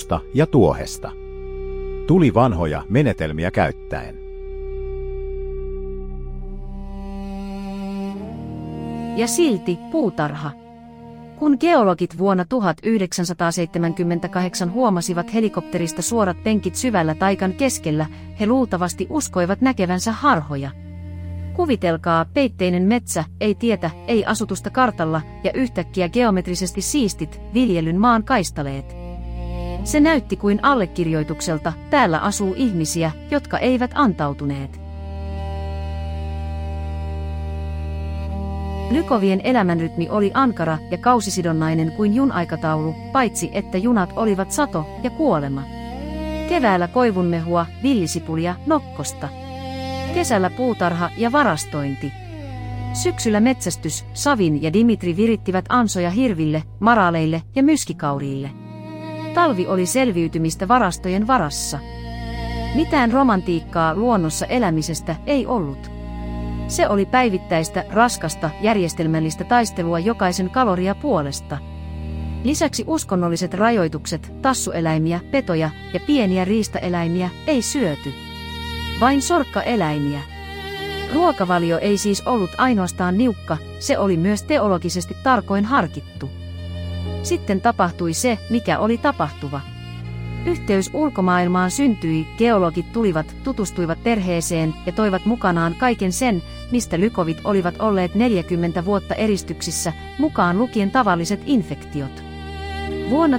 puusta ja tuohesta. Tuli vanhoja menetelmiä käyttäen. Ja silti puutarha. Kun geologit vuonna 1978 huomasivat helikopterista suorat penkit syvällä taikan keskellä, he luultavasti uskoivat näkevänsä harhoja. Kuvitelkaa, peitteinen metsä, ei tietä, ei asutusta kartalla ja yhtäkkiä geometrisesti siistit, viljelyn maan kaistaleet. Se näytti kuin allekirjoitukselta, täällä asuu ihmisiä, jotka eivät antautuneet. Lykovien elämänrytmi oli ankara ja kausisidonnainen kuin junaikataulu, paitsi että junat olivat sato ja kuolema. Keväällä koivunmehua, villisipulia, nokkosta. Kesällä puutarha ja varastointi. Syksyllä metsästys, Savin ja Dimitri virittivät ansoja hirville, maraaleille ja myskikauriille. Talvi oli selviytymistä varastojen varassa. Mitään romantiikkaa luonnossa elämisestä ei ollut. Se oli päivittäistä, raskasta, järjestelmällistä taistelua jokaisen kaloria puolesta. Lisäksi uskonnolliset rajoitukset, tassueläimiä, petoja ja pieniä riistaeläimiä ei syöty. Vain sorkkaeläimiä. Ruokavalio ei siis ollut ainoastaan niukka, se oli myös teologisesti tarkoin harkittu. Sitten tapahtui se, mikä oli tapahtuva. Yhteys ulkomaailmaan syntyi, geologit tulivat, tutustuivat perheeseen ja toivat mukanaan kaiken sen, mistä lykovit olivat olleet 40 vuotta eristyksissä, mukaan lukien tavalliset infektiot. Vuonna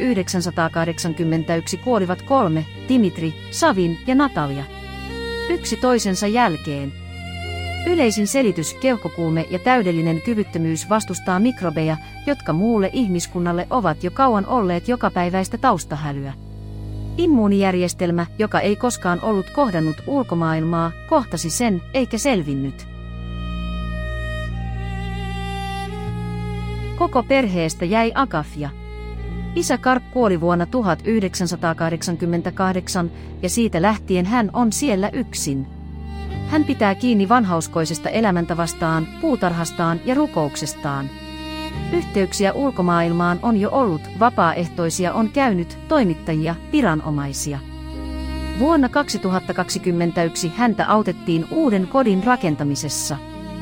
1981 kuolivat 3, Dimitri, Savin ja Natalia. Yksi toisensa jälkeen. Yleisin selitys, keuhkokuume ja täydellinen kyvyttömyys vastustaa mikrobeja, jotka muulle ihmiskunnalle ovat jo kauan olleet jokapäiväistä taustahälyä. Immuunijärjestelmä, joka ei koskaan ollut kohdannut ulkomaailmaa, kohtasi sen, eikä selvinnyt. Koko perheestä jäi Agafia. Isä Karp kuoli vuonna 1988 ja siitä lähtien hän on siellä yksin. Hän pitää kiinni vanhauskoisesta elämäntavastaan, puutarhastaan ja rukouksestaan. Yhteyksiä ulkomaailmaan on jo ollut, vapaaehtoisia on käynyt, toimittajia, viranomaisia. Vuonna 2021 häntä autettiin uuden kodin rakentamisessa.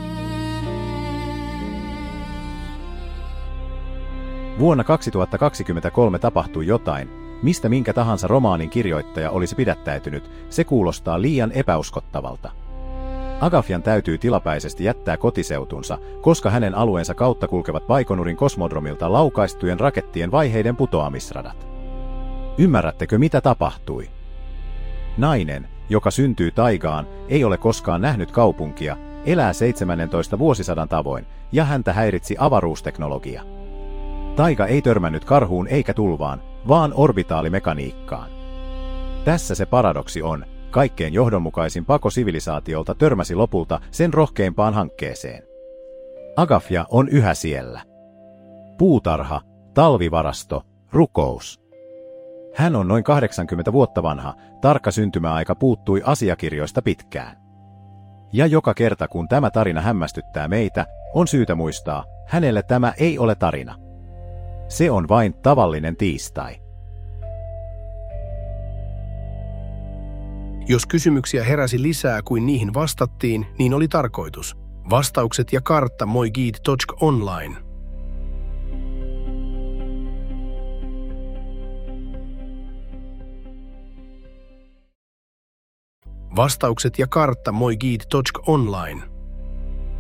Vuonna 2023 tapahtui jotain, mistä minkä tahansa romaanin kirjoittaja olisi pidättäytynyt, se kuulostaa liian epäuskottavalta. Agafian täytyy tilapäisesti jättää kotiseutunsa, koska hänen alueensa kautta kulkevat Baikonurin kosmodromilta laukaistujen rakettien vaiheiden putoamisradat. Ymmärrättekö, mitä tapahtui? Nainen, joka syntyy taigaan, ei ole koskaan nähnyt kaupunkia, elää 17 vuosisadan tavoin, ja häntä häiritsi avaruusteknologia. Taiga ei törmännyt karhuun eikä tulvaan, vaan orbitaalimekaniikkaan. Tässä se paradoksi on. Kaikkein johdonmukaisin pako sivilisaatiolta törmäsi lopulta sen rohkeimpaan hankkeeseen. Agafia on yhä siellä. Puutarha, talvivarasto, rukous. Hän on noin 80 vuotta vanha, tarkka syntymäaika puuttui asiakirjoista pitkään. Ja joka kerta kun tämä tarina hämmästyttää meitä, on syytä muistaa, hänelle tämä ei ole tarina. Se on vain tavallinen tiistai. Jos kysymyksiä heräsi lisää kuin niihin vastattiin, niin oli tarkoitus. Vastaukset ja kartta moiguide.online. Vastaukset ja kartta moiguide.online.